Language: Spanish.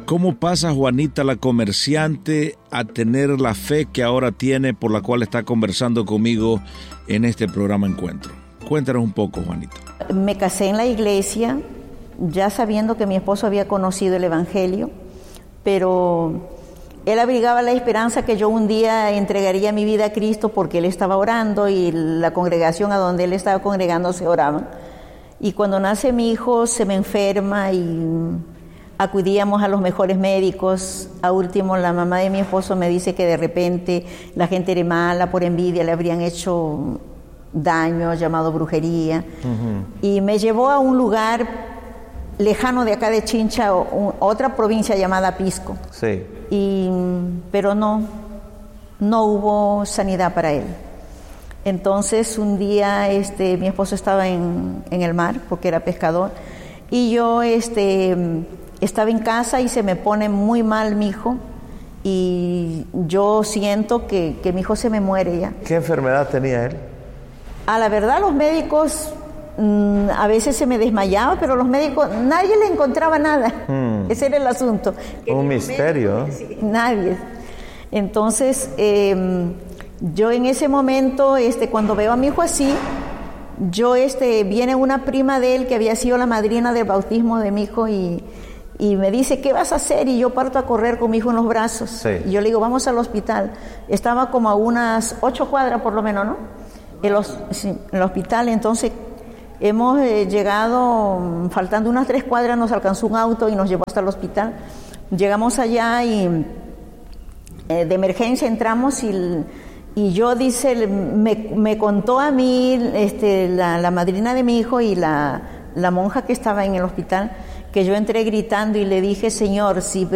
¿Cómo pasa Juanita la comerciante a tener la fe que ahora tiene, por la cual está conversando conmigo en este programa Encuentro? Cuéntanos un poco, Juanita. Me casé en la iglesia, ya sabiendo que mi esposo había conocido el Evangelio, pero él abrigaba la esperanza que yo un día entregaría mi vida a Cristo, porque él estaba orando y la congregación a donde él estaba congregando se oraba. Y cuando nace mi hijo se me enferma y acudíamos a los mejores médicos. A último, la mamá de mi esposo me dice que de repente la gente era mala, por envidia le habrían hecho daño, llamado brujería. Y me llevó a un lugar lejano de acá de Chincha, otra provincia llamada Pisco. Sí. Pero no hubo sanidad para él. Entonces un día mi esposo estaba en el mar, porque era pescador, y yo estaba en casa y se me pone muy mal mi hijo, y yo siento que mi hijo se me muere ya. ¿Qué enfermedad tenía él? A la verdad, los médicos a veces se me desmayaba, pero los médicos, nadie le encontraba nada. Ese era el asunto. Un misterio. Sí, nadie. Entonces, yo en ese momento, cuando veo a mi hijo así, viene una prima de él que había sido la madrina del bautismo de mi hijo y me dice, ¿qué vas a hacer? Y yo parto a correr con mi hijo en los brazos. Sí. Y yo le digo, vamos al hospital. Estaba como a unas 8 cuadras por lo menos, ¿no? En el hospital. Entonces hemos llegado, faltando unas 3 cuadras nos alcanzó un auto y nos llevó hasta el hospital. Llegamos allá y de emergencia entramos y yo, dice, me contó a mí la madrina de mi hijo y la monja que estaba en el hospital, que yo entré gritando y le dije, Señor, si